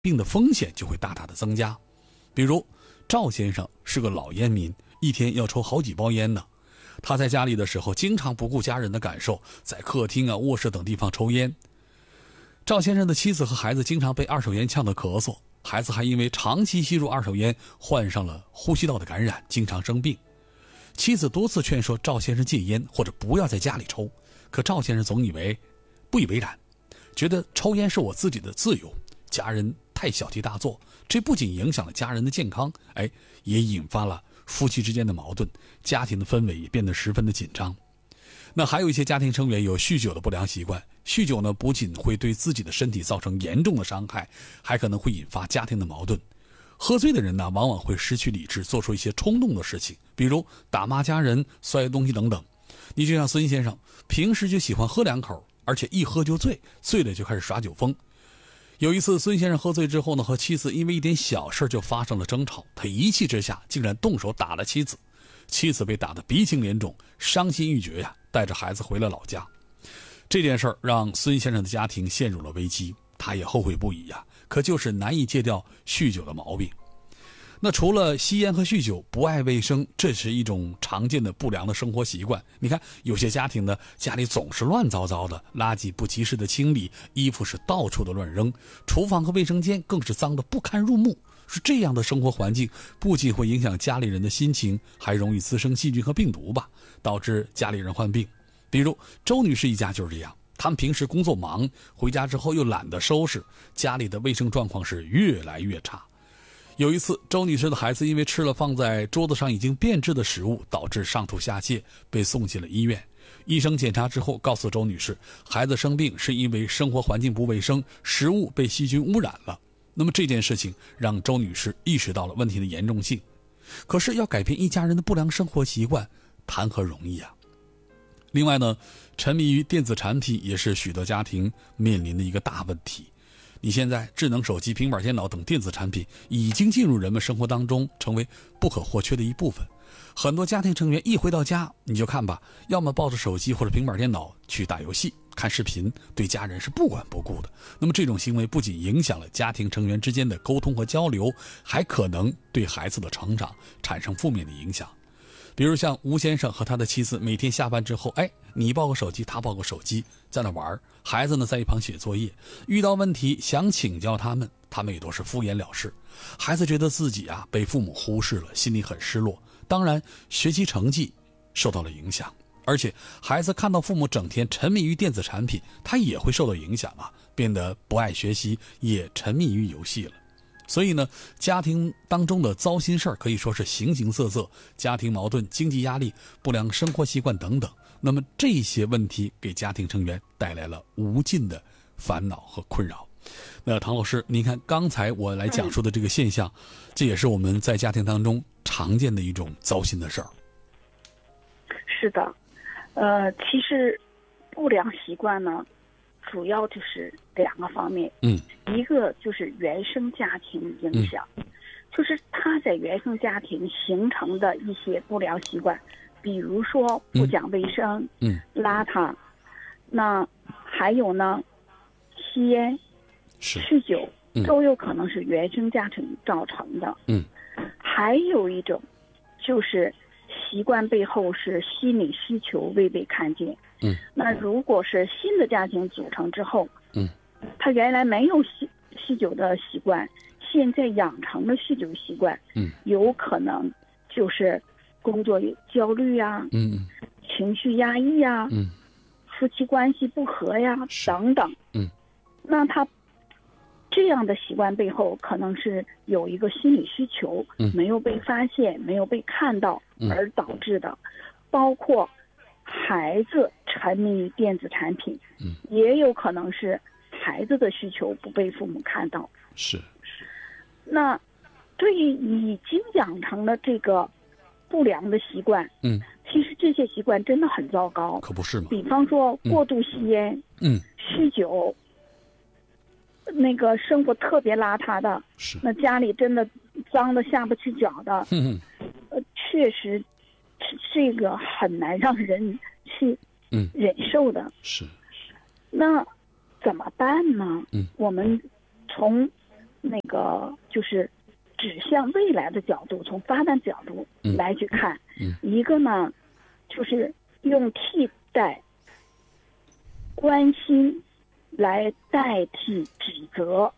病的风险就会大大的增加。比如赵先生是个老烟民，一天要抽好几包烟呢。他在家里的时候经常不顾家人的感受，在客厅啊、卧室等地方抽烟。赵先生的妻子和孩子经常被二手烟呛得咳嗽，孩子还因为长期吸入二手烟患上了呼吸道的感染，经常生病。妻子多次劝说赵先生戒烟或者不要在家里抽，可赵先生总不以为然，觉得抽烟是我自己的自由，家人太小题大做，这不仅影响了家人的健康，也引发了夫妻之间的矛盾，家庭的氛围也变得十分的紧张。那还有一些家庭成员有酗酒的不良习惯，酗酒呢不仅会对自己的身体造成严重的伤害，还可能会引发家庭的矛盾。喝醉的人呢，往往会失去理智，做出一些冲动的事情，比如打骂家人、摔东西等等。你就像孙先生，平时就喜欢喝两口，而且一喝就醉，醉了就开始耍酒疯。有一次，孙先生喝醉之后呢，和妻子因为一点小事就发生了争吵，他一气之下竟然动手打了妻子，妻子被打得鼻青脸肿，伤心欲绝呀，带着孩子回了老家。这件事儿让孙先生的家庭陷入了危机，他也后悔不已呀，可就是难以戒掉酗酒的毛病。那除了吸烟和酗酒，不爱卫生，这是一种常见的不良的生活习惯。你看，有些家庭呢，家里总是乱糟糟的，垃圾不及时的清理，衣服是到处的乱扔，厨房和卫生间更是脏得不堪入目。是这样的生活环境，不仅会影响家里人的心情，还容易滋生细菌和病毒吧，导致家里人患病。比如周女士一家就是这样，他们平时工作忙，回家之后又懒得收拾，家里的卫生状况是越来越差。有一次，周女士的孩子因为吃了放在桌子上已经变质的食物，导致上吐下泻，被送进了医院。医生检查之后告诉周女士，孩子生病是因为生活环境不卫生，食物被细菌污染了。那么这件事情让周女士意识到了问题的严重性。可是要改变一家人的不良生活习惯，谈何容易啊！另外呢，沉迷于电子产品也是许多家庭面临的一个大问题。你现在智能手机、平板电脑等电子产品已经进入人们生活当中，成为不可或缺的一部分。很多家庭成员一回到家，你就看吧，要么抱着手机或者平板电脑去打游戏、看视频，对家人是不管不顾的。那么这种行为不仅影响了家庭成员之间的沟通和交流，还可能对孩子的成长产生负面的影响。比如像吴先生和他的妻子每天下班之后，你抱个手机，他抱个手机，在那玩，孩子呢在一旁写作业，遇到问题想请教他们也都是敷衍了事。孩子觉得自己被父母忽视了，心里很失落，当然学习成绩受到了影响。而且孩子看到父母整天沉迷于电子产品，他也会受到影响变得不爱学习，也沉迷于游戏了。所以呢，家庭当中的糟心事儿可以说是形形色色，家庭矛盾、经济压力、不良生活习惯等等。那么这些问题给家庭成员带来了无尽的烦恼和困扰。那唐老师，您看刚才我来讲述的这个现象，这也是我们在家庭当中常见的一种糟心的事儿。 是的，其实不良习惯呢，主要就是两个方面。一个就是原生家庭影响，就是他在原生家庭形成的一些不良习惯，比如说不讲卫生、邋遢，那还有呢，吸烟、酗酒，都有可能是原生家庭造成的。还有一种就是习惯背后是心理需求未被看见。那如果是新的家庭组成之后，他原来没有酗酒的习惯，现在养成了酗酒习惯，有可能就是工作有焦虑呀，情绪压抑呀，夫妻关系不和呀，等等。那他这样的习惯背后可能是有一个心理需求没有被发现、没有被看到而导致的，包括孩子沉迷于电子产品，也有可能是孩子的需求不被父母看到。那对于已经养成了这个不良的习惯，其实这些习惯真的很糟糕， 可不是吗？ 比方说过度吸烟，酗酒，那个生活特别邋遢的，那家里真的脏的下不去脚的，确实这个很难让人去忍受的。那怎么办呢？我们从那个就是指向未来的角度，从发展角度来去看。一个呢，就是用替代关心来代替指责。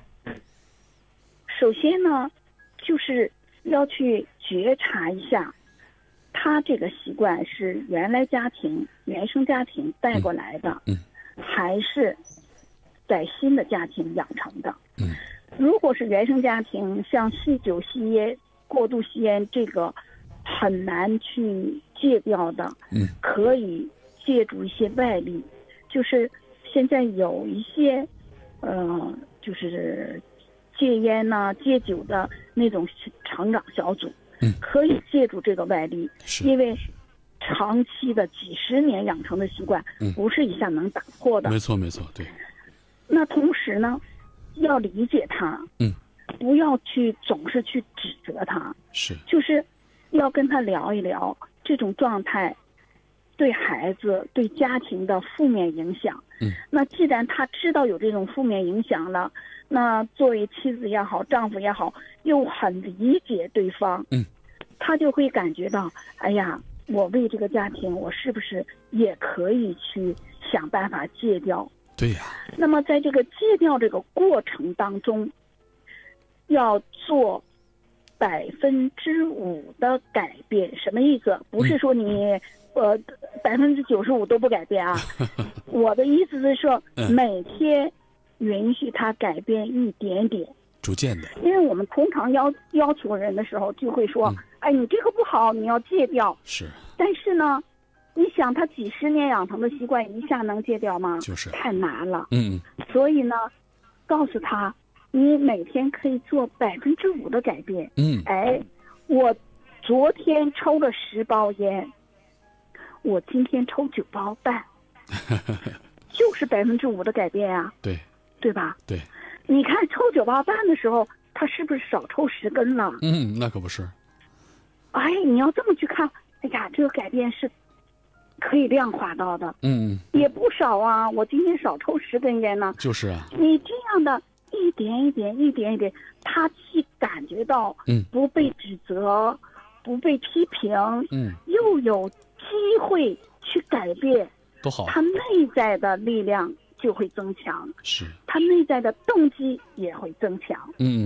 首先呢，就是要去觉察一下，他这个习惯是原来家庭、原生家庭带过来的，还是在新的家庭养成的。如果是原生家庭，像酗酒、吸烟、过度吸烟，这个很难去戒掉的。可以借助一些外力，就是现在有一些就是戒烟呐、戒酒的那种成长小组，可以借助这个外力，因为长期的几十年养成的习惯，不是一下能打破的。 没错，对。 那同时呢，要理解他，不要总是去指责他，就是要跟他聊一聊这种状态对孩子、对家庭的负面影响。那既然他知道有这种负面影响了，那作为妻子也好，丈夫也好，又很理解对方，他就会感觉到，哎呀，我为这个家庭，我是不是也可以去想办法戒掉？ 对呀。 那么在这个戒掉这个过程当中，要做5%的改变。什么意思？不是说你95%都不改变啊。我的意思是说，每天允许他改变一点点， 逐渐的。 因为我们通常要求人的时候，就会说，哎，你这个不好，你要戒掉。但是呢，你想他几十年养成的习惯，一下能戒掉吗？ 就是太难了。所以呢，告诉他，你每天可以做5%的改变。哎，我昨天抽了10包烟，我今天抽9包半，就是5%的改变啊。对吧？ 对。 你看抽9包半的时候，他是不是少抽10根了？ 那可不是。 哎，你要这么去看，哎呀，这个改变是可以量化到的。也不少啊。我今天少抽10根烟呢。 就是啊。 你这样的一点一点，他既感觉到不被指责，不被批评，又有机会去改变， 多好。 他内在的力量就会增强，他内在的动机也会增强。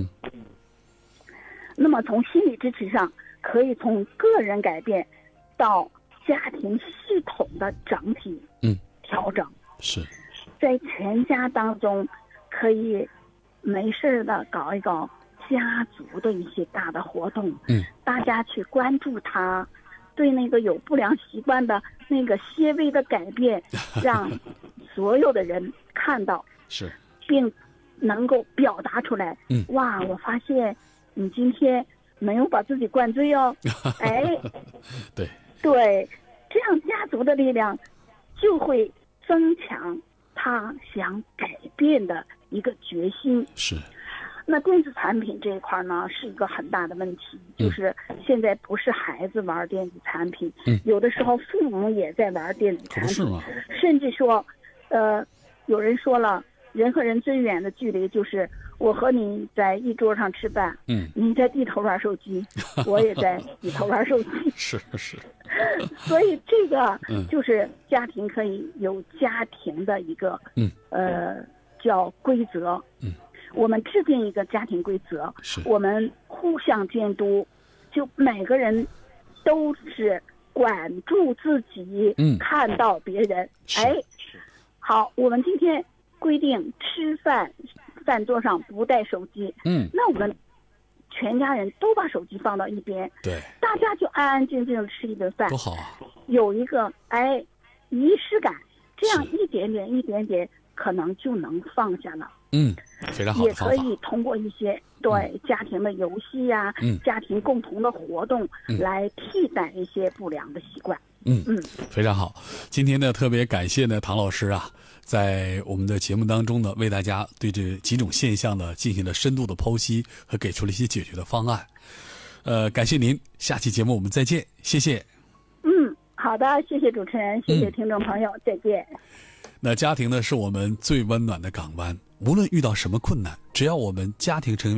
那么从心理支持上，可以从个人改变到家庭系统的整体调整。在全家当中，可以没事的搞一搞家族的一些大的活动，大家去关注他，对那个有不良习惯的那个些微的改变，让所有的人看到，并能够表达出来。哇，我发现你今天没有把自己灌醉哦。哎， 对， 这样家族的力量就会增强他想改变的一个决心。那电子产品这一块呢，是一个很大的问题，就是现在不是孩子玩电子产品，有的时候父母也在玩电子产品，甚至说，有人说了，人和人最远的距离就是我和你在一桌上吃饭，你在低头玩手机，我也在低头玩手机。所以这个就是家庭可以有家庭的一个叫规则。我们制定一个家庭规则，我们互相监督，就每个人都是管住自己，看到别人。哎，好，我们今天规定吃饭饭桌上不带手机，那我们全家人都把手机放到一边，大家就安安静静的吃一顿饭， 多好啊！ 有一个仪式感，这样一点点，可能就能放下了。 非常好的方法。 也可以通过一些家庭的游戏呀，家庭共同的活动来替代一些不良的习惯。 非常好。今天呢，特别感谢呢唐老师啊，在我们的节目当中呢，为大家对这几种现象呢进行了深度的剖析和给出了一些解决的方案。感谢您，下期节目我们再见，谢谢。 好的，谢谢主持人，谢谢听众朋友，再见。 那家庭呢，是我们最温暖的港湾。无论遇到什么困难，只要我们家庭成员